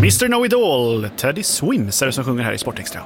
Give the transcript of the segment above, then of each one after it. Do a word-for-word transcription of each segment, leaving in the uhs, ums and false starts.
mister Know-It-All, Teddy Swims är det som sjunger här i Sportextra.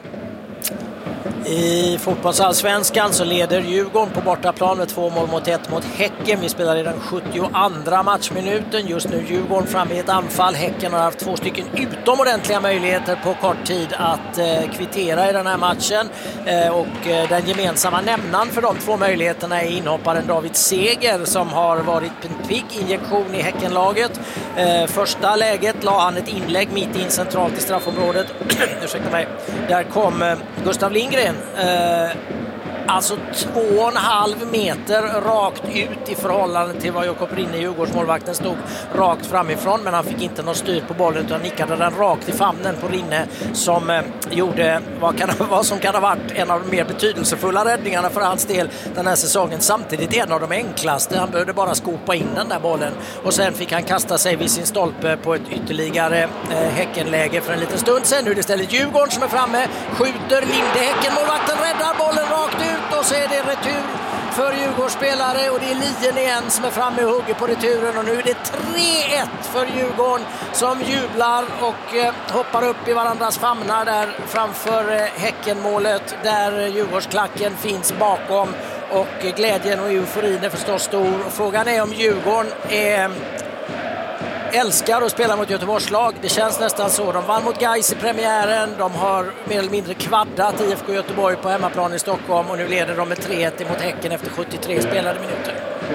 I fotbollsallsvenskan så leder Djurgården på bortaplan med två mål mot ett mot Häcken. Vi spelar i den sjuttioandra matchminuten. Just nu Djurgården fram i ett anfall. Häcken har haft två stycken utomordentliga möjligheter på kort tid att eh, kvittera i den här matchen. Eh, och eh, den gemensamma nämnaren för de två möjligheterna är inhopparen David Seger som har varit en pigg injektion i Häckenlaget. Eh, första läget la han ett inlägg mitt in centralt i straffområdet. Ursäkta mig. Där kom eh, Gustav Lindgren. Uh, alltså två och en halv meter rakt ut i förhållande till vad Jakob Rinne, Djurgårdsmålvakten, stod rakt framifrån, men han fick inte någon styr på bollen utan nickade den rakt i famnen på Rinne som uh, gjorde vad, kan, vad som kan ha varit en av de mer betydelsefulla räddningarna för hans del den här säsongen, samtidigt en av de enklaste. Han behövde bara skopa in den där bollen och sen fick han kasta sig vid sin stolpe på ett ytterligare uh, Häckenläge för en liten stund sen. Nu är det istället Djurgården som är framme, skjuter Linde, Häckenmålvakten räddar bollen rakt ut och så är det retur för Djurgårdsspelare och det är Lien igen som är framme och hugger på returen och nu är det tre ett för Djurgården som jublar och eh, hoppar upp i varandras famnar där framför eh, Häckenmålet där Djurgårdsklacken finns bakom och eh, glädjen och euforin är förstås stor och frågan är om Djurgården är älskar att spela mot Göteborgslag. Det känns nästan så. De vann mot Gais i premiären. De har mer eller mindre kvaddat I F K Göteborg på hemmaplan i Stockholm och nu leder de med tre ett mot Häcken efter sjuttiotre spelade minuter.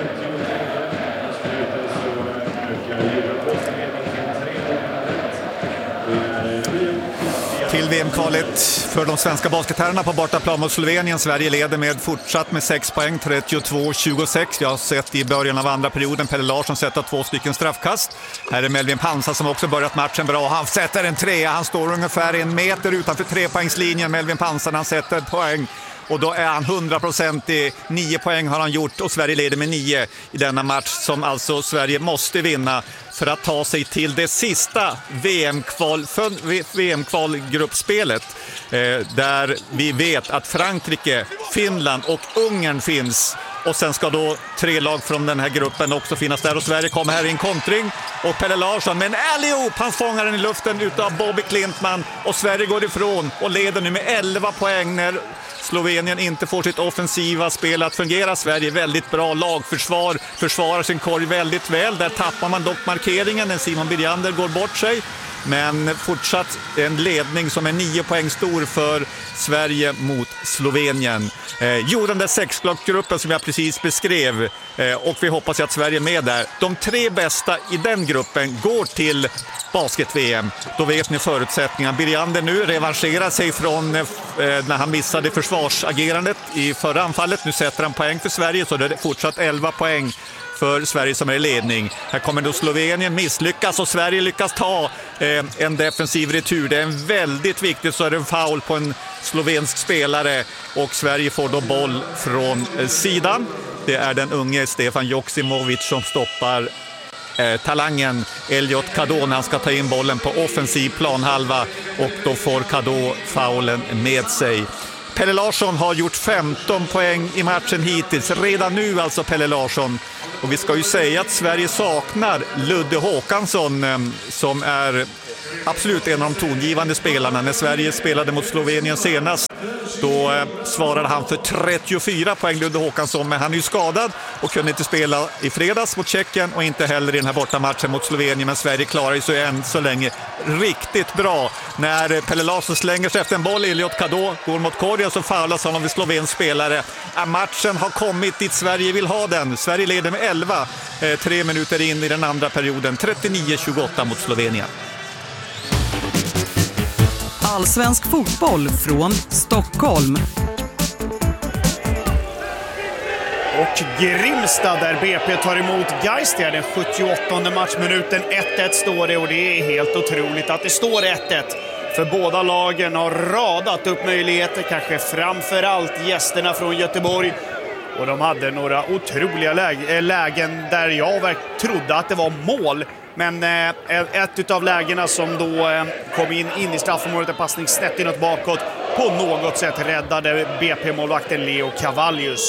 Till V M-kvalet för de svenska basketherrarna på bortaplan mot Slovenien. Sverige leder med fortsatt med sex poäng, trettiotvå tjugosex. Jag har sett i början av andra perioden Pelle Larsson sätta två stycken straffkast. Här är Melvin Pansa som också börjat matchen bra. Han sätter en trea, han står ungefär en meter utanför trepoängslinjen. Melvin Pansa, han sätter poäng. Och då är han hundra procent i nio poäng har han gjort och Sverige leder med nio i denna match som alltså Sverige måste vinna för att ta sig till det sista V M-kval, V M-kvalgruppspelet eh, där vi vet att Frankrike, Finland och Ungern finns. Och sen ska då tre lag från den här gruppen också finnas där och Sverige kommer här i en kontring och Pelle Larsson med en alley-oop, han fångar den i luften utav Bobby Klintman och Sverige går ifrån och leder nu med elva poäng när Slovenien inte får sitt offensiva spel att fungera. Sverige väldigt bra lagförsvar, försvarar sin korg väldigt väl. Där tappar man dock markeringen när Simon Birjander går bort sig. Men fortsatt en ledning som är nio poäng stor för Sverige mot Slovenien. Eh, jo, den där sexlagsgruppen som jag precis beskrev eh, och vi hoppas att Sverige är med där. De tre bästa i den gruppen går till basket-V M. Då vet ni förutsättningarna. Birjander nu revanscherar sig från eh, när han missade försvarsagerandet i förra anfallet. Nu sätter han poäng för Sverige så det är fortsatt elva poäng för Sverige som är i ledning. Här kommer då Slovenien misslyckas och Sverige lyckas ta eh, en defensiv retur. Det är en väldigt viktigt, så är det en foul på en slovensk spelare och Sverige får då boll från eh, sidan. Det är den unge Stefan Joksimovic som stoppar eh, talangen Elliot Kadå när han ska ta in bollen på offensiv planhalva och då får Kadå faulen med sig. Pelle Larsson har gjort femton poäng i matchen hittills. Redan nu alltså Pelle Larsson. Och vi ska ju säga att Sverige saknar Ludde Håkansson som är absolut en av de tongivande spelarna. När Sverige spelade mot Slovenien senast då svarade han för trettiofyra poäng, Ludde Håkansson, men han är ju skadad och kunde inte spela i fredags mot Tjeckien och inte heller i den här bortamatchen mot Slovenien, men Sverige klarar sig än så länge riktigt bra. När Pelle Larsson slänger sig efter en boll, Elliot Kadå går mot korgen så faulas han av en slovensk spelare. Matchen har kommit dit Sverige vill ha den. Sverige leder med elva, eh, tre minuter in i den andra perioden, trettionio tjugoåtta mot Slovenien. Allsvensk fotboll från Stockholm. Och Grimstad där B P tar emot Gais. Det är den sjuttioåttonde matchminuten. ett ett står det och det är helt otroligt att det står ett ett. För båda lagen har radat upp möjligheter, kanske framför allt gästerna från Göteborg. Och de hade några otroliga läge, lägen där jag trodde att det var mål. Men eh, ett av lägena som då eh, kom in, in i straffområdet, en passning snett inåt bakåt, på något sätt räddade B P-målvakten Leo Cavallius.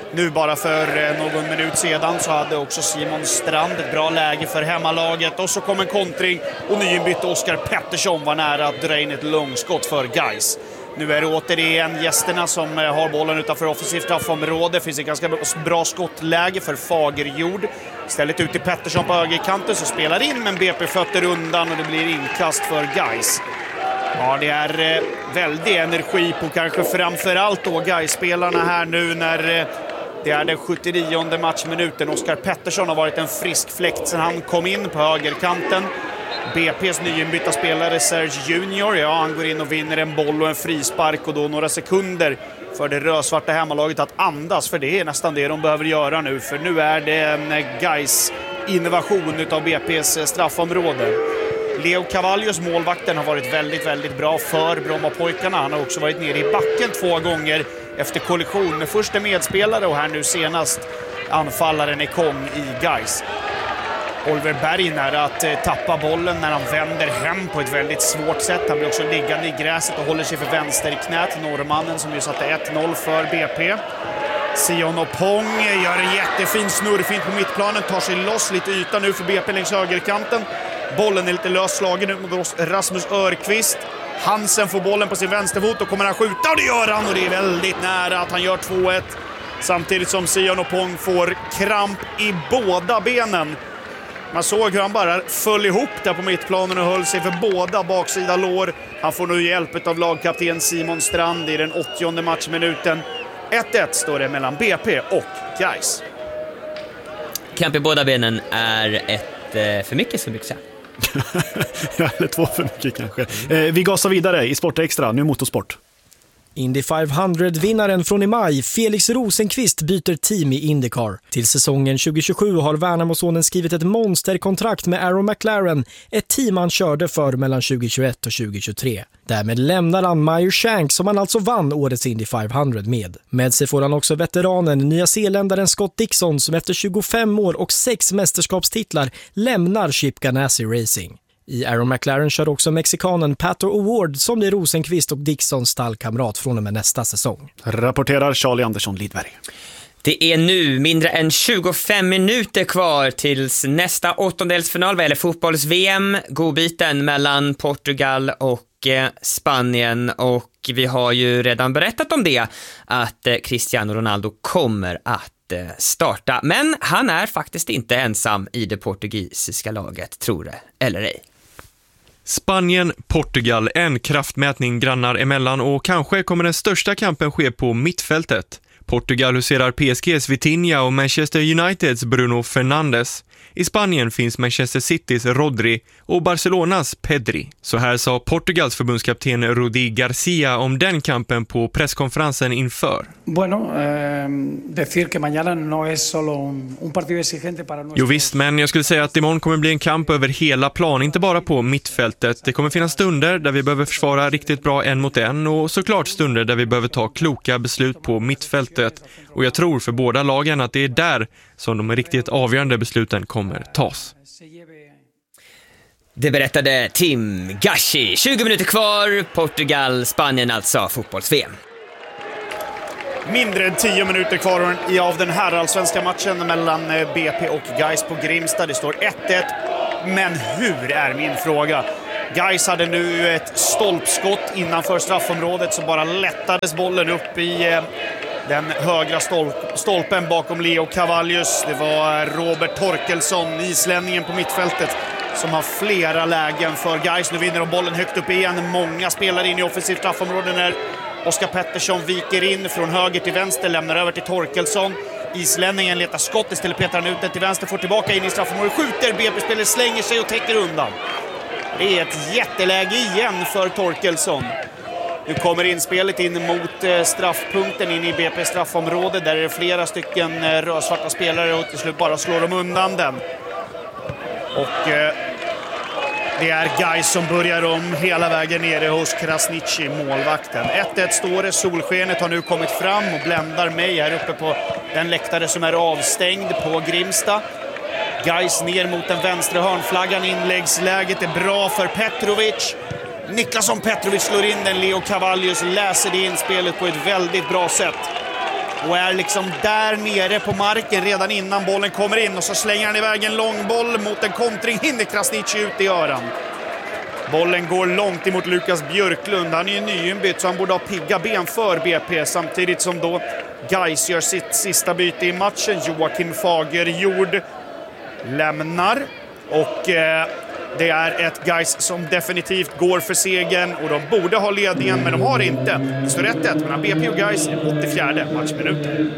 Nu bara för någon minut sedan så hade också Simon Strand ett bra läge för hemmalaget. Och så kom en kontring och nyinbytte Oskar Pettersson var nära att dra in ett långskott för Gais. Nu är det återigen gästerna som har bollen utanför offensivt straffområde. Det finns ett ganska bra skottläge för Fagerjord. Istället ut till Pettersson på högerkanten så spelar in, men B P fötter undan och det blir inkast för Gais. Ja, det är väldigt energi på kanske framförallt då Gais-spelarna här nu när det är den sjuttionionde matchminuten. Oskar Pettersson har varit en frisk fläkt sedan han kom in på högerkanten. B P:s nyinbytta spelare Serge Junior, ja, han går in och vinner en boll och en frispark och då några sekunder för det rödsvarta hemmalaget att andas, för det är nästan det de behöver göra nu, för nu är det en Gais innovation utav B P:s straffområde. Leo Cavallius, målvakten, har varit väldigt, väldigt bra för Brommapojkarna. Han har också varit nere i backen två gånger efter kollision med första medspelare och här nu senast anfallaren Ekong i Gais. Oliver Berg nära att eh, tappa bollen när han vänder hem på ett väldigt svårt sätt. Han blir också liggande i gräset och håller sig för vänster i knät. Norrmannen som ju satte ett noll för B P. Sion Opong gör en jättefin snurrfint på mittplanen. Tar sig loss lite yta nu för B P längs högerkanten. Bollen är lite lösslagen ut mot Rasmus Örqvist. Hansen får bollen på sin vänsterfot och kommer han skjuta, och det gör han, och det är väldigt nära att han gör två ett. Samtidigt som Sion Opong får kramp i båda benen. Man såg hur han bara föll ihop där på mittplanen och höll sig för båda baksida lår. Han får nu hjälp av lagkapten Simon Strand i den åttionde matchminuten. ett ett står det mellan B P och Gais. Kramp i båda benen är ett eh, för mycket, så mycket säga. Ja, eller två för mycket kanske. Eh, vi gasar vidare i Sport Extra, nu motorsport. Indy femhundra-vinnaren från i maj, Felix Rosenqvist, byter team i IndyCar. Till säsongen tjugo tjugosju har Värnamosonen skrivit ett monsterkontrakt med Arrow McLaren, ett team han körde för mellan tjugo tjugoett och tjugo tjugotre. Därmed lämnar han Meyer Shank, som han alltså vann årets Indy femhundra med. Med sig får han också veteranen, nya zeeländaren Scott Dixon, som efter tjugofem år och sex mästerskapstitlar lämnar Chip Ganassi Racing. I Arrow McLaren kör också mexikanen Pato O'Ward som blir Rosenqvist och Dixons stallkamrat från och med nästa säsong. Rapporterar Charlie Andersson Lidberg. Det är nu mindre än tjugofem minuter kvar tills nästa åttondelsfinal vad gäller fotbolls-V M. Godbiten mellan Portugal och eh, Spanien, och vi har ju redan berättat om det, att eh, Cristiano Ronaldo kommer att eh, starta. Men han är faktiskt inte ensam i det portugisiska laget, tror det eller ej. Spanien, Portugal, en kraftmätning grannar emellan, och kanske kommer den största kampen ske på mittfältet. Portugal huserar P S G:s Vitinha och Manchester Uniteds Bruno Fernandes. I Spanien finns Manchester Citys Rodri och Barcelonas Pedri. Så här sa Portugals förbundskapten Rudi Garcia om den kampen på presskonferensen inför. Bueno, eh, decir que mañana no es solo un, un partido exigente para nuestro... Jo visst, men jag skulle säga att imorgon kommer bli en kamp över hela plan, inte bara på mittfältet. Det kommer finnas stunder där vi behöver försvara riktigt bra en mot en, och såklart stunder där vi behöver ta kloka beslut på mittfältet. Och jag tror för båda lagen att det är där som de riktigt avgörande besluten kommer tas. Det berättade Tim Gashi. tjugo minuter kvar, Portugal, Spanien alltså, fotbolls-V M. Mindre än tio minuter kvar i av den här allsvenska matchen mellan B P och Gais på Grimsta. Det står ett ett, men hur är min fråga? Gais hade nu ett stolpskott innanför straffområdet, så bara lättades bollen upp i den högra stolp, stolpen bakom Leo Cavallius. Det var Robert Torkelsson, islänningen på mittfältet, som har flera lägen för Gais. Nu vinner de bollen högt upp igen. Många spelar in i offensivt straffområde när Oskar Pettersson viker in från höger till vänster, lämnar över till Torkelsson. Islänningen letar skott, istället petar han ut den till vänster, får tillbaka in i straffområdet, skjuter, B P-spelare slänger sig och täcker undan. Det är ett jätteläge igen för Torkelsson. Nu kommer inspelet in mot straffpunkten in i B P straffområde. Där är det flera stycken rödsvarta spelare och till slut bara slår de undan den. Och eh, det är Gais som börjar om hela vägen nere hos Krasniqi, målvakten. ett ett står det, solskenet har nu kommit fram och bländar mig här uppe på den läktare som är avstängd på Grimsta. Gais ner mot den vänstra hörnflaggan, inläggsläget är bra för Petrovic. Niklasson Petrovic slår in den, Leo Cavallius läser det inspelet på ett väldigt bra sätt. och är liksom där nere på marken redan innan bollen kommer in, och så slänger han iväg en långboll mot en kontring, hinner Krasniqi ut i öran. Bollen går långt emot Lukas Björklund. Han är ju nyinbytt så han borde ha pigga ben för B P, samtidigt som då Gais gör sitt sista byte i matchen. Joakim Fagerjord lämnar och eh, det är ett Gais som definitivt går för segern, och de borde ha ledningen men de har inte. Det står rätt ett mellan B P och Gais i åttiofjärde matchminuten.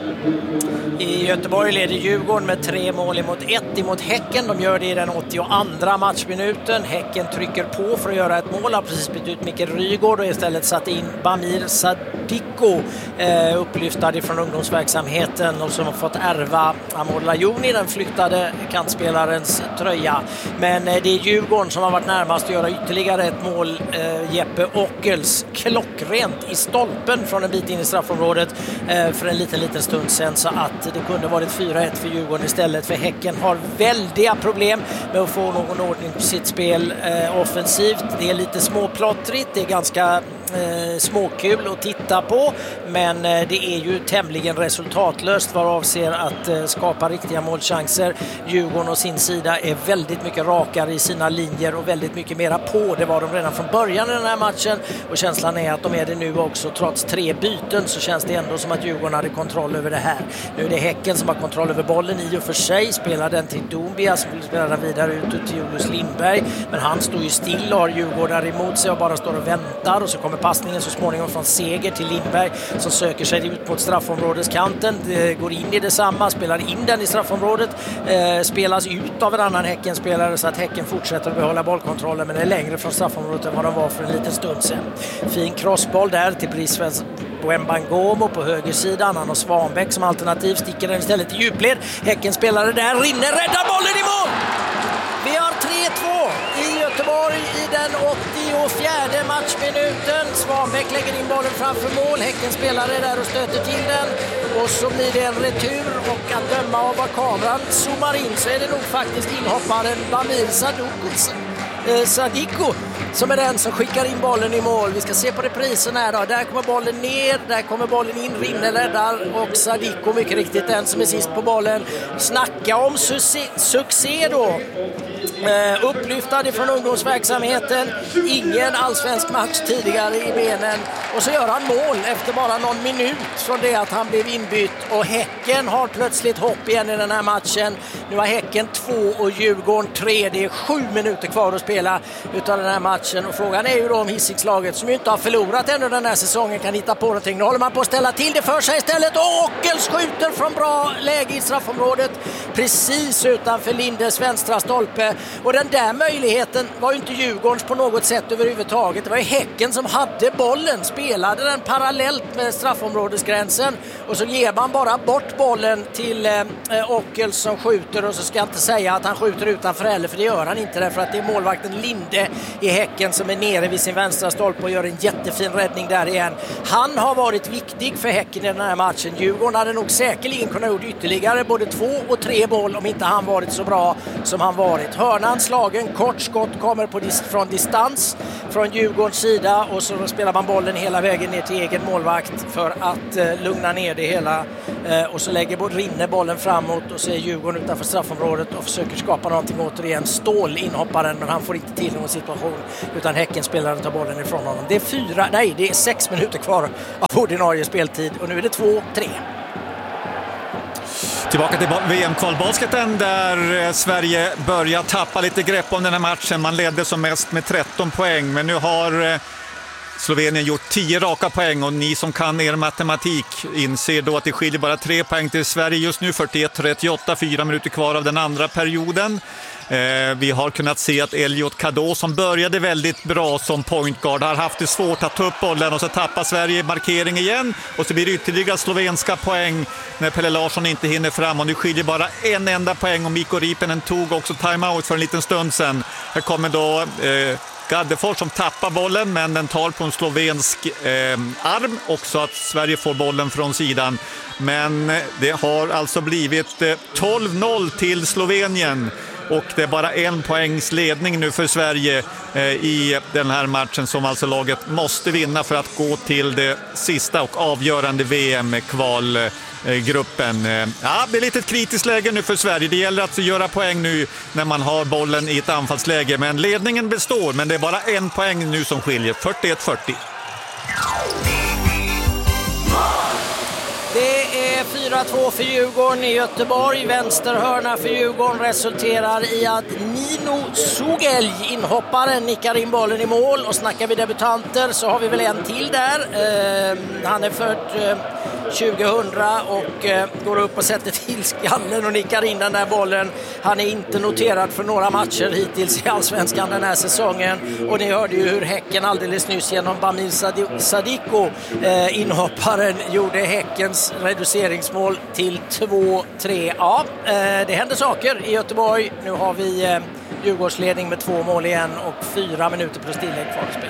I Göteborg leder Djurgården med tre mål emot ett emot Häcken. De gör det i den åttioandra matchminuten. Häcken trycker på för att göra ett mål. Har precis bytt ut Mikael Rygaard och istället satt in Bamir Sadiko, eh, upplyftad från ungdomsverksamheten och som har fått ärva Amor Lajoni, den flyttade kantspelarens tröja. Men eh, det är Djurgården som har varit närmast att göra ytterligare ett mål. Eh, Jeppe Ockels klockrent i stolpen från en bit in i straffområdet eh, för en liten, liten stund sedan, så att det kunde varit fyra ett för Djurgården istället, för Häcken har väldiga problem med att få någon ordning på sitt spel eh, offensivt. Det är lite småplottrigt, det är ganska eh, småkul att titta på, men eh, det är ju tämligen resultatlöst vad avser att eh, skapa riktiga målchanser. Djurgården och sin sida är väldigt mycket rakare i sina linjer och väldigt mycket mera på. Det var de redan från början i den här matchen, och känslan är att de är det nu också. Trots tre byten så känns det ändå som att Djurgården hade kontroll över det här. Nu är det Häcken som har kontroll över bollen i och för sig, spelar den till Doumbia som vill spela den vidare ut till Julius Lindberg, men han står ju still och har Djurgården emot sig och bara står och väntar, och så kommer passningen så småningom från Seger till Lindberg som söker sig ut mot straffområdeskanten, det går in i detsamma, spelar in den i straffområdet, eh, spelas ut av en annan Häckenspelare så att Häcken fortsätter att behålla bollkontrollen, men är längre från straffområdet än vad de var för en liten stund sedan. Fin crossboll där till Brisvens Wembangomo på högersidan, han och Svanbäck som alternativ, sticker den istället i djupled. Häckenspelare där, rinner, räddar bollen i mål! Vi har tre två i Göteborg i den åttiofjärde matchminuten. Svanbäck lägger in bollen framför mål, Häckenspelare där och stöter till den, och så blir det en retur, och att döma av vad kameran zoomar in så är det nog faktiskt inhopparen Bamir Sadiko som är den som skickar in bollen i mål. Vi ska se på reprisen här då. Där kommer bollen ner, där kommer bollen in, Rinne räddar, och Sadiko mycket riktigt den som är sist på bollen. Snacka om succé, succé då. Uh, upplyftad från ungdomsverksamheten, ingen allsvensk match tidigare i benen, och så gör han mål efter bara någon minut från det att han blev inbytt, och Häcken har plötsligt hopp igen i den här matchen. Nu har Häcken två och Djurgården tre, det är sju minuter kvar att spela utav den här matchen, och frågan är ju då om Hisingslaget, som ju inte har förlorat ännu den här säsongen, kan hitta på någonting. Nu håller man på att ställa till det för sig istället, och Ockels skjuter från bra läge i straffområdet precis utanför Lindes vänstra stolpe. Och den där möjligheten var ju inte Djurgårdens på något sätt överhuvudtaget. Det var ju Häcken som hade bollen, spelade den parallellt med straffområdesgränsen, och så ger man bara bort bollen till eh, Ockels som skjuter, och så ska jag inte säga att han skjuter utanför heller, för det gör han inte, därför att det är målvakten Linde i Häcken som är nere vid sin vänstra stolpe och gör en jättefin räddning där igen. Han har varit viktig för Häcken i den här matchen. Djurgården hade nog säkerligen kunnat gjort ytterligare både två och tre boll om inte han varit så bra som han varit. Hörnan slagen, kort skott kommer på dis- från distans från Djurgårdens sida, och så spelar man bollen hela vägen ner till egen målvakt för att eh, lugna ner det hela, eh, och så lägger Rinne bollen framåt, och så är Djurgården utanför straffområdet och försöker skapa någonting återigen. Stål inhopparen, men han får inte till någon situation, utan Häckenspelaren tar bollen ifrån honom. Det är fyra, nej det är sex minuter kvar av ordinarie speltid, och nu är det två tre. Tillbaka till V M-kvalbasketen där Sverige börjar tappa lite grepp om den här matchen. Man ledde som mest med tretton poäng, men nu har Slovenien gjort tio raka poäng, och ni som kan er matematik inser då att det skiljer bara tre poäng till Sverige just nu, fyrtioett trettioåtta, fyra minuter kvar av den andra perioden. Eh, vi har kunnat se att Elliot Kadå, som började väldigt bra som pointguard, har haft det svårt att ta upp bollen, och så tappar Sverige markering igen, och så blir det ytterligare slovenska poäng när Pelle Larsson inte hinner fram, och nu skiljer bara en enda poäng, och Mikko Riippinen tog också timeout för en liten stund sedan. Här kommer då eh, Gaddefors som tappar bollen, men den tar på en slovensk eh, arm också, att Sverige får bollen från sidan. Men det har alltså blivit eh, tolv noll till Slovenien. och det är bara en poängs ledning nu för Sverige eh, i den här matchen som alltså laget måste vinna för att gå till det sista och avgörande V M-kvalgruppen. Ja, det är lite ett kritiskt läge nu för Sverige. Det gäller att göra poäng nu när man har bollen i ett anfallsläge, men ledningen består, men det är bara en poäng nu som skiljer, fyrtioett fyrtio. Det är fyra två för Djurgården i Göteborg. Vänsterhörna för Djurgården resulterar i att Nino Sugelj, inhopparen, nickar in bollen i mål. Och snackar vi debutanter så har vi väl en till där. Eh, han är född eh, tjugohundra och eh, går upp och sätter till skallen och nickar in den där bollen. Han är inte noterad för några matcher hittills i Allsvenskan den här säsongen. Och ni hörde ju hur Häcken alldeles nyss genom Bamir Sadiko, eh, inhopparen, gjorde Häckens reduceringsmål till två tre. Ja, eh, det händer saker i Göteborg. Nu har vi eh, Djurgårdsledning med två mål igen och fyra minuter plus tillägg kvar att spela.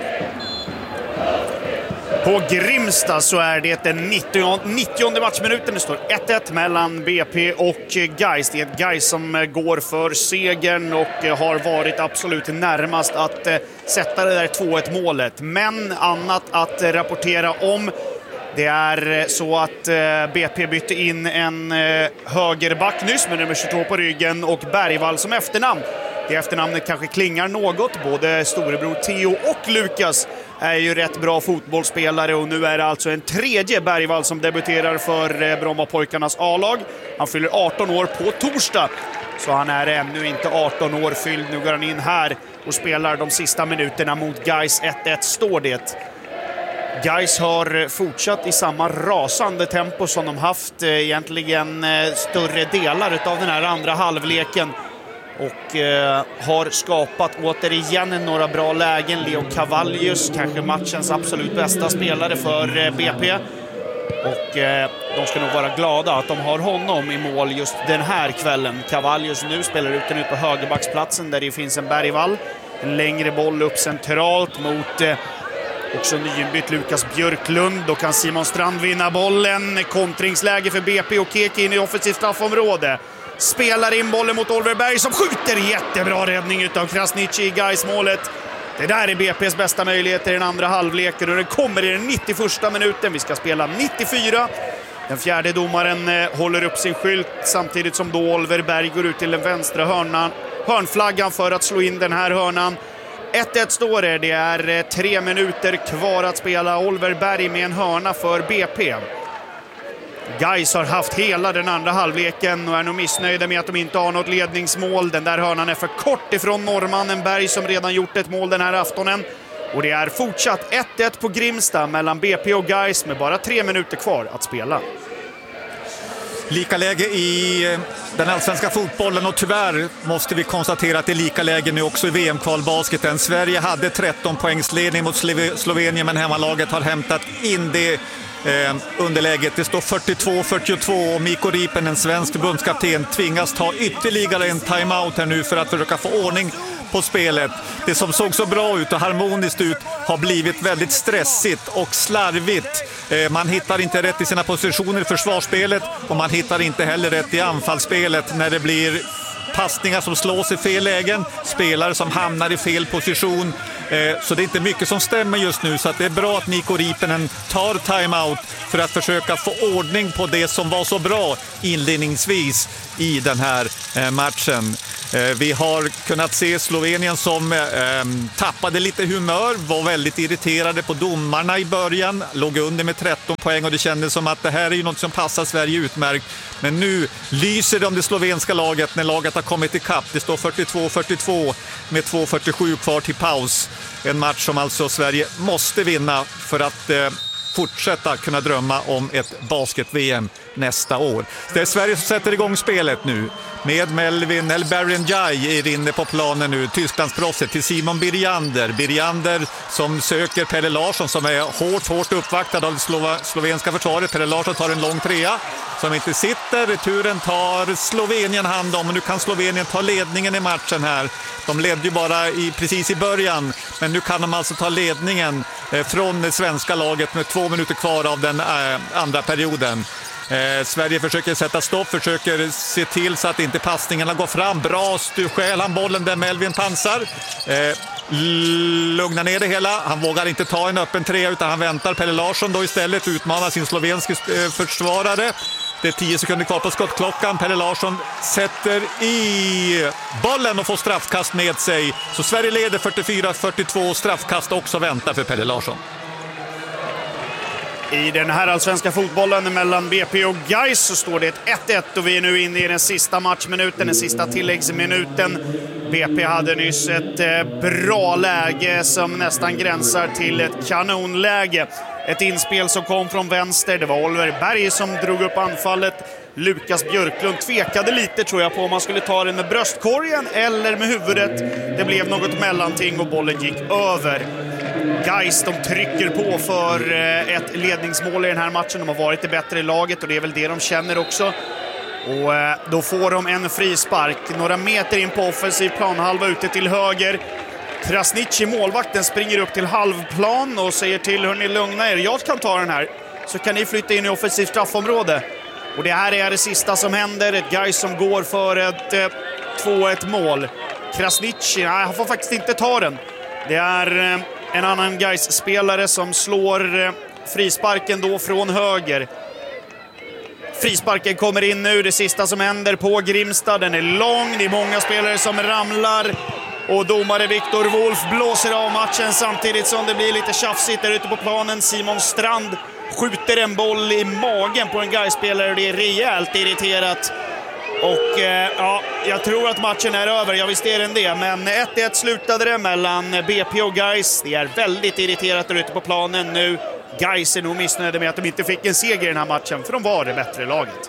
På Grimsta så är det den nittionde matchminuten. Det står ett ett mellan B P och Gais. Det är ett Gais som går för segern och har varit absolut närmast att sätta det där två ett målet. Men annat att rapportera om. Det är så att B P bytte in en högerback nyss med nummer tjugotvå på ryggen och Bergvall som efternamn. Det efternamnet kanske klingar något. Både storebror Theo och Lukas är ju rätt bra fotbollsspelare och nu är det alltså en tredje Bergvall som debuterar för Brommapojkarnas A-lag. Han fyller arton år på torsdag, så han är ännu inte arton år fylld. Nu går han in här och spelar de sista minuterna mot Gais. ett ett står det. Gais har fortsatt i samma rasande tempo som de haft egentligen större delar av den här andra halvleken. Och eh, har skapat återigen några bra lägen. Leo Cavallius, kanske matchens absolut bästa spelare för eh, B P. Och eh, de ska nog vara glada att de har honom i mål just den här kvällen. Cavallius nu spelar ut den ut på högerbacksplatsen där det finns en Bergvall. En längre boll upp centralt mot eh, också nyinbytt Lukas Björklund. Då kan Simon Strand vinna bollen. Kontringsläge för B P och Keke in i offensivt straffområde. Spelar in bollen mot Oliver Berg som skjuter. Jättebra räddning utav Krasniqi i Gais-målet. Det där är B P:s bästa möjlighet i den andra halvleken och det kommer i den nittioförsta minuten. Vi ska spela nittiofyra. Den fjärde domaren eh, håller upp sin skylt samtidigt som då Oliver Berg går ut till den vänstra hörnan, hörnflaggan för att slå in den här hörnan. ett ett står det. Det är eh, tre minuter kvar att spela. Oliver Berg med en hörna för B P. Gais har haft hela den andra halvleken och är nog missnöjda med att de inte har något ledningsmål. Den där hörnan är för kort ifrån norrmannen Berg som redan gjort ett mål den här aftonen. Och det är fortsatt ett ett på Grimsta mellan B P och Gais med bara tre minuter kvar att spela. Lika läge i den allsvenska fotbollen och tyvärr måste vi konstatera att det är lika läge nu också i V M-kvalbasketen. Sverige hade tretton poängs ledning mot Slovenien men hemmalaget har hämtat in det Eh, underläget. Det står fyrtiotvå fyrtiotvå och Mikko Ripen, en svensk förbundskapten, tvingas ta ytterligare en timeout här nu för att försöka få ordning på spelet. Det som såg så bra ut och harmoniskt ut har blivit väldigt stressigt och slarvigt. Eh, man hittar inte rätt i sina positioner i försvarsspelet och man hittar inte heller rätt i anfallsspelet när det blir passningar som slås i fel lägen, spelare som hamnar i fel position. Eh, så det är inte mycket som stämmer just nu, så att det är bra att Mikko Ripenen tar timeout för att försöka få ordning på det som var så bra inledningsvis i den här eh, matchen. Eh, vi har kunnat se Slovenien som eh, tappade lite humör, var väldigt irriterade på domarna i början, låg under med tretton poäng och det kändes som att det här är ju något som passar Sverige utmärkt. Men nu lyser det om det slovenska laget när laget har kommit i kapp. Det står fyrtiotvå fyrtiotvå med två fyrtiosju kvar till paus. En match som alltså Sverige måste vinna för att eh, fortsätta kunna drömma om ett basket-V M nästa år. Det är Sverige som sätter igång spelet nu med Melvin El-Barenjai är inne på planen nu, Tysklandsproffset, till Simon Birjander. Birjander som söker Pelle Larsson som är hårt, hårt uppvaktad av det slova, slovenska försvaret. Pelle Larsson tar en lång trea som inte sitter. Returen tar Slovenien hand om och nu kan Slovenien ta ledningen i matchen här. De ledde ju bara i, precis i början, men nu kan de alltså ta ledningen eh, från det svenska laget med två minuter kvar av den eh, andra perioden. Eh, Sverige försöker sätta stopp, försöker se till så att inte passningarna går fram. Bra, stjäl han bollen där Melvin Pansar. Eh, lugna ner det hela. Han vågar inte ta en öppen trea utan han väntar. Pelle Larsson då istället utmanar sin slovenske eh, försvarare. Det är tio sekunder kvar på skottklockan. Pelle Larsson sätter i bollen och får straffkast med sig. Så Sverige leder fyrtiofyra fyrtiotvå. Straffkast också väntar för Pelle Larsson. I den här allsvenska fotbollen mellan B P och Gais så står det ett ett och vi är nu inne i den sista matchminuten, den sista tilläggsminuten. B P hade nyss ett bra läge som nästan gränsar till ett kanonläge. Ett inspel som kom från vänster, det var Oliver Berg som drog upp anfallet. Lukas Björklund tvekade lite tror jag på om man skulle ta den med bröstkorgen eller med huvudet. Det blev något mellanting och bollen gick över. Gais, de trycker på för ett ledningsmål i den här matchen. De har varit det bättre i laget och det är väl det de känner också. Och då får de en frispark. Några meter in på offensiv planhalva ute till höger. Krasniqi, målvakten, springer upp till halvplan och säger till, hörni, lugna er, jag kan ta den här. Så kan ni flytta in i offensiv straffområde. Och det här är det sista som händer. Ett Gais som går för ett eh, två ett mål. Krasniqi, nej, han får faktiskt inte ta den. Det är eh, en annan Gais-spelare som slår eh, frisparken då från höger. Frisparken kommer in nu, det sista som händer på Grimstad. Den är lång, det är många spelare som ramlar. Och domare Viktor Wolf blåser av matchen samtidigt som det blir lite tjafsigt där ute på planen. Simon Strand skjuter en boll i magen på en Gais-spelare och det är rejält irriterat. Och eh, ja, jag tror att matchen är över, jag visste är den det. Men ett ett slutade det mellan B P och Gais. Det är väldigt irriterat där ute på planen nu. Gais är nog missnöjda med att de inte fick en seger i den här matchen, för de var det bättre laget.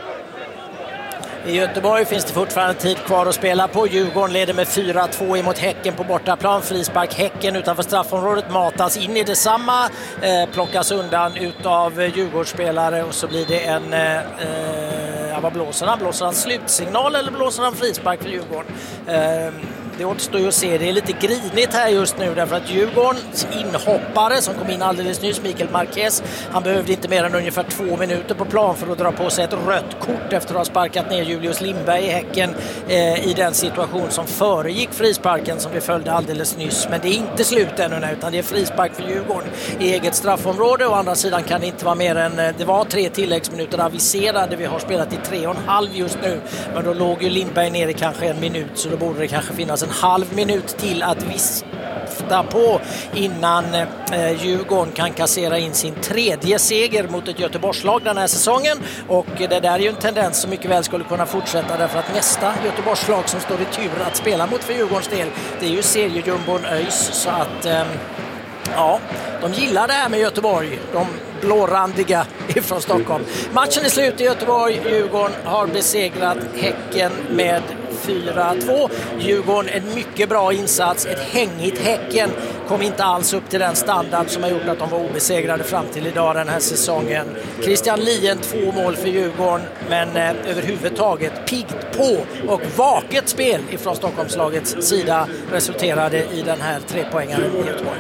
I Göteborg finns det fortfarande tid kvar att spela på. Djurgården leder med fyra två emot Häcken på bortaplan. Frispark Häcken utanför straffområdet matas in i detsamma. Eh, plockas undan utav Djurgårdsspelare och så blir det en... Eh, eh, vad blåser han? Blåser han slutsignal eller blåser han frispark för Djurgården? Eh, Det återstår ju att se. Det är lite grinigt här just nu därför att Djurgårdens inhoppare som kom in alldeles nyss, Mikael Marquez, han behövde inte mer än ungefär två minuter på plan för att dra på sig ett rött kort efter att ha sparkat ner Julius Lindberg i Häcken eh, i den situation som föregick frisparken som vi följde alldeles nyss. Men det är inte slut ännu utan det är frispark för Djurgården i eget straffområde. Å andra sidan kan det inte vara mer än, det var tre tilläggsminuter aviserade. Vi har spelat i tre och en halv just nu. Men då låg ju Lindberg ner i kanske en minut så då borde det kanske finnas en halv minut till att vifta på innan eh, Djurgården kan kassera in sin tredje seger mot ett Göteborgslag den här säsongen. Och det där är ju en tendens som mycket väl skulle kunna fortsätta därför att nästa Göteborgslag som står i tur att spela mot för Djurgårdens del, det är ju seriejumbon ÖIS. Så att eh, ja, de gillar det här med Göteborg, de blårandiga ifrån Stockholm. Matchen är slut i Göteborg. Djurgården har besegrat Häcken med fyra två. Djurgården en mycket bra insats. Ett hängigt Häcken kom inte alls upp till den standard som har gjort att de var obesegrade fram till idag den här säsongen. Christian Lien två mål för Djurgården men eh, överhuvudtaget piggt på och vaket spel ifrån Stockholmslagets sida resulterade i den här trepoängaren i Göteborg.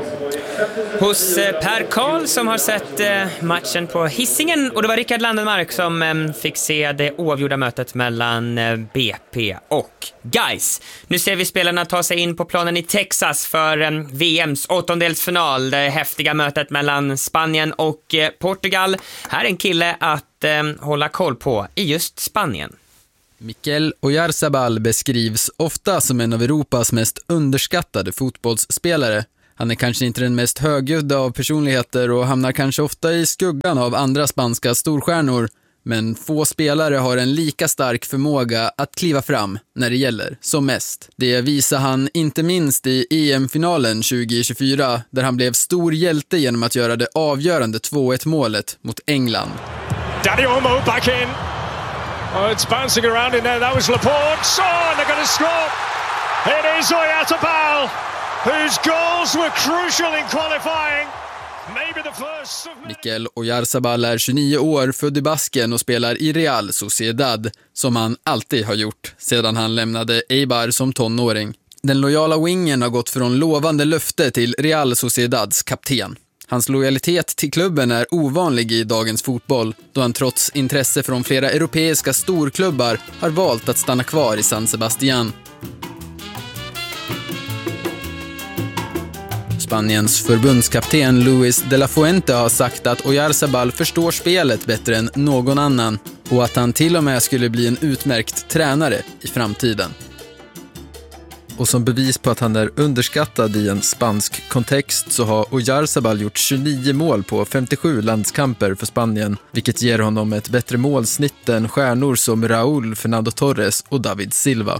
Hos Per Karl som har sett matchen på Hisingen och det var Rickard Landenmark som fick se det oavgjorda mötet mellan B P och Gais. Nu ser vi spelarna ta sig in på planen i Texas för V M:s åttondelsfinal. Det häftiga mötet mellan Spanien och Portugal. Här är en kille att eh, hålla koll på i just Spanien. Mikel Oyarzabal beskrivs ofta som en av Europas mest underskattade fotbollsspelare. Han är kanske inte den mest högljudda av personligheter och hamnar kanske ofta i skuggan av andra spanska storstjärnor. Men få spelare har en lika stark förmåga att kliva fram när det gäller som mest. Det visar han inte minst i E M-finalen tjugo tjugofyra där han blev stor hjälte genom att göra det avgörande två ett målet mot England. Dani Olmo back in. Oh, it's bouncing around in there. That was Laporte. So they're going to score. It is Oyarzabal, whose goals were crucial in qualifying. Mikel Oyarzabal är tjugonio år, född i Basken och spelar i Real Sociedad, som han alltid har gjort sedan han lämnade Eibar som tonåring. Den lojala wingen har gått från lovande löfte till Real Sociedads kapten. Hans lojalitet till klubben är ovanlig i dagens fotboll, då han trots intresse från flera europeiska storklubbar har valt att stanna kvar i San Sebastián. Spaniens förbundskapten Luis de la Fuente har sagt att Oyarzabal förstår spelet bättre än någon annan och att han till och med skulle bli en utmärkt tränare i framtiden. Och som bevis på att han är underskattad i en spansk kontext så har Oyarzabal gjort tjugonio mål på femtiosju landskamper för Spanien, vilket ger honom ett bättre målsnitt än stjärnor som Raúl, Fernando Torres och David Silva.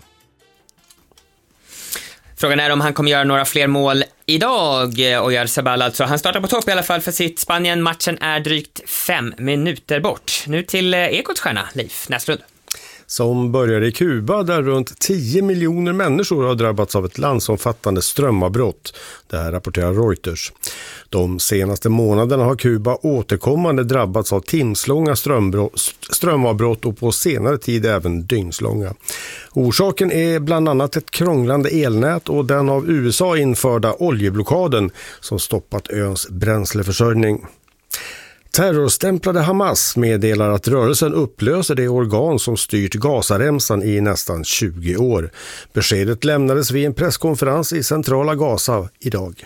Frågan är om han kommer göra några fler mål idag, Oyarzabal alltså. Han startar på topp i alla fall för sitt Spanien. Matchen är drygt fem minuter bort. Nu till Ekots stjärna, Leif Näslund. Som börjar i Kuba där runt tio miljoner människor har drabbats av ett landsomfattande strömavbrott. Det här rapporterar Reuters. De senaste månaderna har Kuba återkommande drabbats av timslånga strömavbrott och på senare tid även dygnslånga. Orsaken är bland annat ett krånglande elnät och den av U S A införda oljeblockaden som stoppat öns bränsleförsörjning. Terrorstämplade Hamas meddelar att rörelsen upplöser det organ som styrt Gazaremsan i nästan tjugo år. Beskedet lämnades vid en presskonferens i centrala Gaza idag.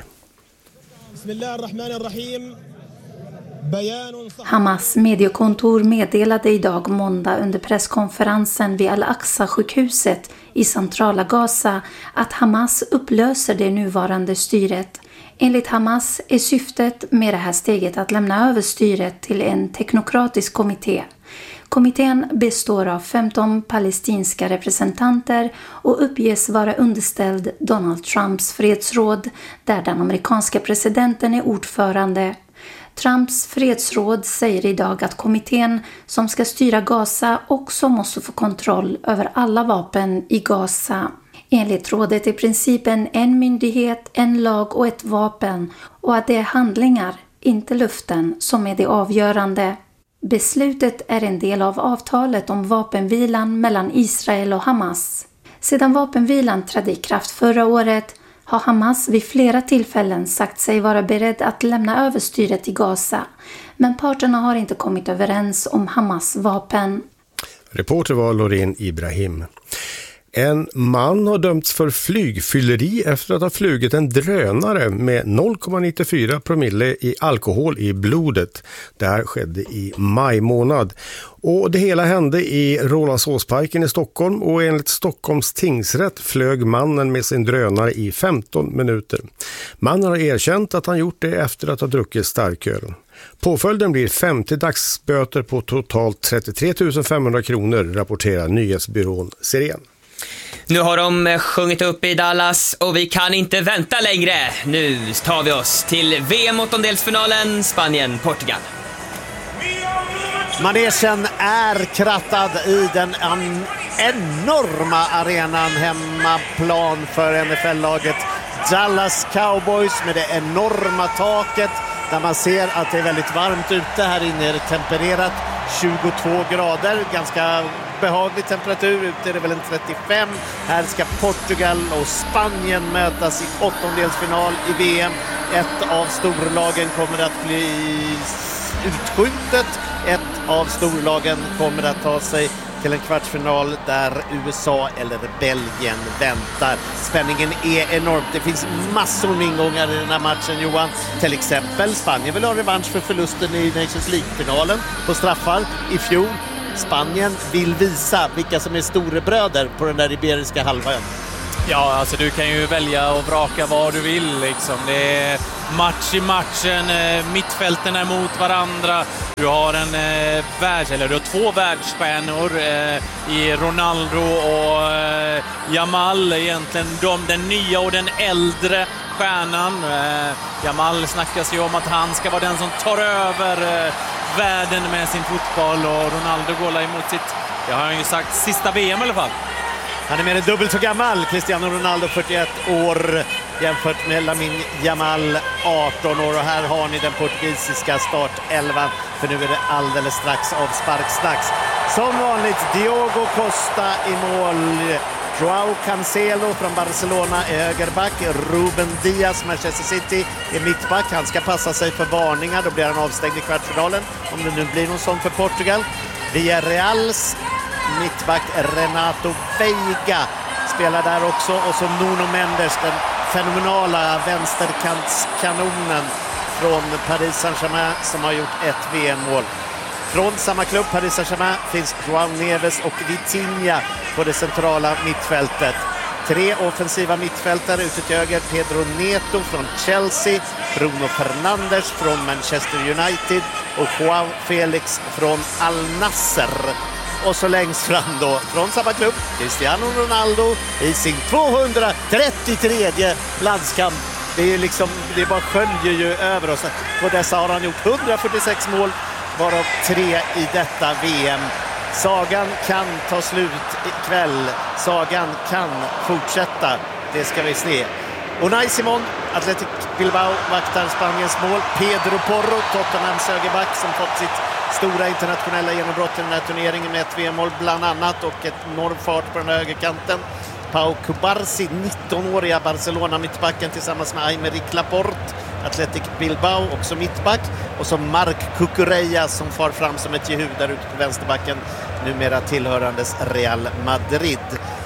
Hamas mediekontor meddelade idag måndag under presskonferensen vid Al-Aqsa-sjukhuset i centrala Gaza att Hamas upplöser det nuvarande styret. Enligt Hamas är syftet med det här steget att lämna över styret till en teknokratisk kommitté. Kommittén består av femton palestinska representanter och uppges vara underställd Donald Trumps fredsråd, där den amerikanska presidenten är ordförande. Trumps fredsråd säger idag att kommittén som ska styra Gaza också måste få kontroll över alla vapen i Gaza. Enligt rådet är principen en myndighet, en lag och ett vapen och att det är handlingar, inte luften, som är det avgörande. Beslutet är en del av avtalet om vapenvilan mellan Israel och Hamas. Sedan vapenvilan trädde i kraft förra året har Hamas vid flera tillfällen sagt sig vara beredd att lämna över styret i Gaza, men parterna har inte kommit överens om Hamas vapen. Reporter var Loreen Ibrahim. En man har dömts för flygfylleri efter att ha flugit en drönare med noll komma nittiofyra promille i alkohol i blodet. Det här skedde i maj månad. Och det hela hände i Rålambshovsparken i Stockholm och enligt Stockholms tingsrätt flög mannen med sin drönare i femton minuter. Mannen har erkänt att han gjort det efter att ha druckit starköl. Påföljden blir femtio dagsböter på totalt trettiotre tusen femhundra kronor, rapporterar nyhetsbyrån Siren. Nu har de sjungit upp i Dallas och vi kan inte vänta längre. Nu tar vi oss till V M-åttondelsfinalen Spanien-Portugal. Manegen är krattad i den enorma arenan, hemmaplan för N F L-laget Dallas Cowboys med det enorma taket där man ser att det är väldigt varmt ute. Här inne är det tempererat tjugotvå grader, ganska behaglig temperatur. Ute är det väl en trettiofem. Här ska Portugal och Spanien mötas i åttondelsfinal i V M. Ett av storlagen kommer att bli utskjutet. Ett av storlagen kommer att ta sig till en kvartsfinal där U S A eller Belgien väntar. Spänningen är enormt. Det finns massor med ingångar i den här matchen, Johan. Till exempel Spanien vill ha revansch för förlusten i Nations League-finalen på straffar i fjol. Spanien vill visa vilka som är storebröder på den där iberiska halvön. Ja, alltså du kan ju välja och vraka vad du vill liksom. Det är match i matchen, mittfälten är mot varandra. Du har en eh, världs, eller du har två världsstjärnor eh, i Ronaldo och eh, Yamal, egentligen de, den nya och den äldre stjärnan. Eh, Yamal snackas ju om att han ska vara den som tar över eh, världen med sin fotboll, och Ronaldo går emot sitt, det har han ju sagt, sista V M i alla fall. Han är mer än dubbelt så gammal, Cristiano Ronaldo fyrtioett år jämfört med Lamine Yamal arton år, och här har ni den portugisiska startelvan, för nu är det alldeles strax avsparksdags. Som vanligt Diogo Costa i mål, Joao Cancelo från Barcelona är högerback. Ruben Diaz, Manchester City, är mittback. Han ska passa sig för varningar, då blir han avstängd i kvartsfinalen, om det nu blir någon sån för Portugal. Villarreals mittback Renato Veiga spelar där också, och så Nuno Mendes, den fenomenala vänsterkantskanonen från Paris Saint-Germain som har gjort ett V M-mål. Från samma klubb, Paris Saint-Germain, finns Joao Neves och Vitinha på det centrala mittfältet. Tre offensiva mittfältare ute till höger: Pedro Neto från Chelsea, Bruno Fernandes från Manchester United och Joao Felix från Al Nassr. Och så längst fram då, från samma klubb, Cristiano Ronaldo i sin tvåhundratrettiotredje landskamp. Det är liksom, det bara sköljer ju över oss. På dessa har han gjort hundrafyrtiosex mål, varav tre i detta V M. Sagan kan ta slut ikväll. Sagan kan fortsätta. Det ska vi se. Unai Simon, Athletic Bilbao, vaktar Spaniens mål. Pedro Porro, Tottenhams högerback, som fått sitt stora internationella genombrott i den här turneringen med ett V M-mål bland annat och ett enorm fart på den här högerkanten. Pau Cubarsí, nittonåriga Barcelona mittbacken, tillsammans med Aymeric Laporte, Athletic Bilbao, också mittback. Och så Marc Cucurella som far fram som ett jehu där ute på vänsterbacken, numera tillhörandes Real Madrid.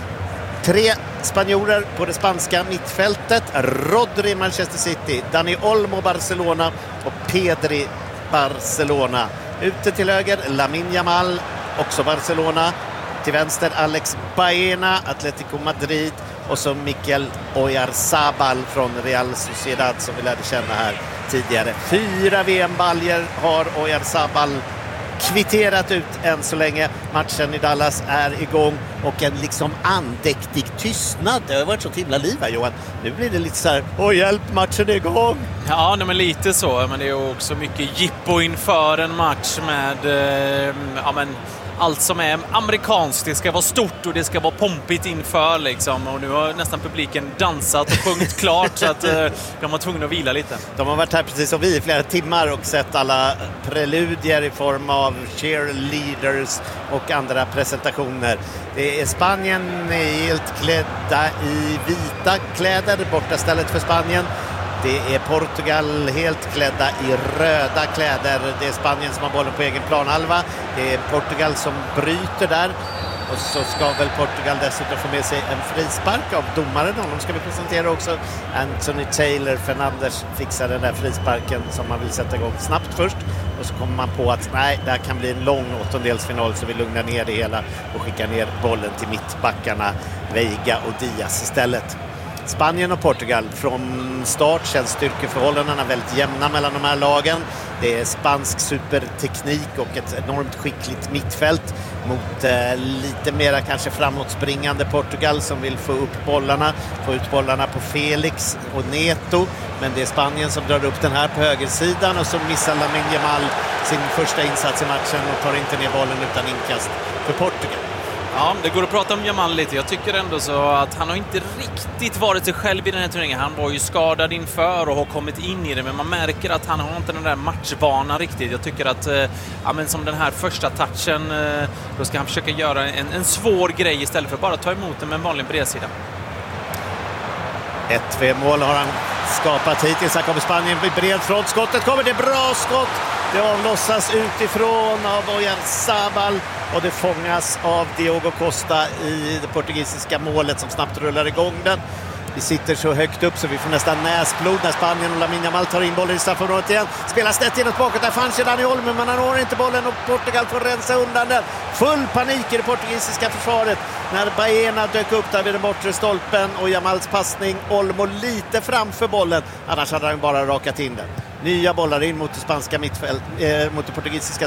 Tre spanjorer på det spanska mittfältet: Rodri, Manchester City, Dani Olmo, Barcelona, och Pedri, Barcelona. Ute till höger Lamine Yamal, också Barcelona. Till vänster Alex Baena, Atletico Madrid, och så Mikel Oyarzabal från Real Sociedad som vi lärde känna här tidigare. Fyra V M-baljer har Oyarzabal kvitterat ut än så länge. Matchen i Dallas är igång och en liksom andäktig tystnad. Det har varit så himla liv här, Johan. Nu blir det lite så här: åh hjälp, matchen är igång. Ja, nej, men lite så. Men det är också mycket jippo inför en match med eh, ja, men allt som är amerikanskt. Det ska vara stort och det ska vara pompigt inför liksom. Och nu har nästan publiken dansat och sjungit klart så att eh, de var tvungna att vila lite. De har varit här precis som vi i flera timmar och sett alla preludier i form av cheerleaders och andra presentationer. Det är Spanien helt klädda i vita kläder, borta stället för Spanien. Det är Portugal helt klädda i röda kläder. Det är Spanien som har bollen på egen planhalva. Det är Portugal som bryter där. Och så ska väl Portugal dessutom få med sig en frispark av domaren. De ska vi presentera också. Anthony Taylor Fernandes fixar den där frisparken som man vill sätta igång snabbt först. Och så kommer man på att nej, det här kan bli en lång åttondelsfinal, så vi lugnar ner det hela och skickar ner bollen till mittbackarna Veiga och Diaz istället. Spanien och Portugal, från start känns styrkeförhållandena väldigt jämna mellan de här lagen. Det är spansk superteknik och ett enormt skickligt mittfält mot eh, lite mera kanske framåtspringande Portugal som vill få upp bollarna, få ut bollarna på Felix och Neto. Men det är Spanien som drar upp den här på högersidan, och så missar Lamine Yamal sin första insats i matchen och tar inte ner bollen utan inkast för Portugal. Ja, det går att prata om Yamal lite. Jag tycker ändå så att han har inte riktigt varit sig själv i den här turneringen. Han var ju skadad inför och har kommit in i det, men man märker att han har inte den där matchvanan riktigt. Jag tycker att ja, men som den här första touchen, då ska han försöka göra en, en svår grej istället för bara ta emot den med en vanlig bredsida. Ett V M-mål har han skapat hittills. Här kommer Spanien vid bred front. Skottet kommer, det är bra skott. Det avlossas utifrån av Oyarzabal och det fångas av Diogo Costa i det portugisiska målet som snabbt rullar igång den. Vi sitter så högt upp så vi får nästan näsblod när Spanien och Lamine Yamal tar in bollen i straffområdet igen. Spelar snett inåt bakåt, där fanns ju Dani Olmo, men han når inte bollen och Portugal får rensa undan den. Full panik i det portugisiska försvaret när Baena dök upp där vid den bortre stolpen och Yamals passning, Olmo lite framför bollen, annars hade han bara rakat in den. Nya bollar in mot det spanska mittfält, eh, mot det portugisiska